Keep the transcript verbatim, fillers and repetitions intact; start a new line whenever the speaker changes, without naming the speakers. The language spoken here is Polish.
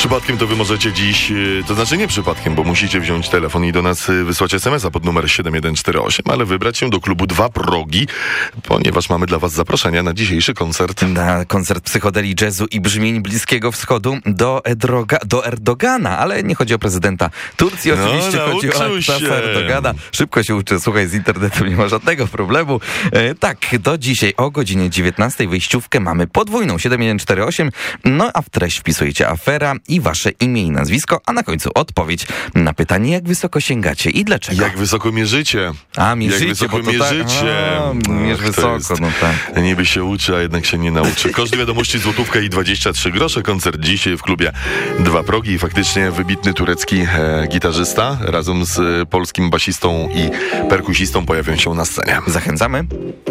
Przypadkiem to wy możecie dziś, to znaczy nie przypadkiem, bo musicie wziąć telefon i do nas wysłać es em es a pod numer siedem jeden cztery osiem, ale wybrać się do klubu Dwa Progi, ponieważ mamy dla was zaproszenia na dzisiejszy koncert.
Na koncert psychodeli, jazzu i brzmień Bliskiego Wschodu do, Edroga, do Erdogana, ale nie chodzi o prezydenta Turcji,
No,
oczywiście chodzi o Aksasa Erdogana. Szybko się uczy, słuchaj, z internetu nie ma żadnego problemu. E, tak, do dzisiaj o godzinie dziewiętnastej wyjściówkę mamy podwójną siedem jeden cztery osiem, no a w treść wpisujecie afera i wasze imię i nazwisko, a na końcu odpowiedź na pytanie, jak wysoko sięgacie i dlaczego.
Jak wysoko mierzycie?
A, mierzycie,
Jak wysoko
bo to
mierzycie?
Tak, a, mierz wysoko, no tak.
Niby się uczy, a jednak się nie nauczy. Koszt wiadomości złotówka i dwadzieścia trzy grosze. Koncert dzisiaj w klubie Dwa Progi i faktycznie wybitny turecki e, gitarzysta razem z e, polskim basistą i perkusistą pojawią się na scenie.
Zachęcamy.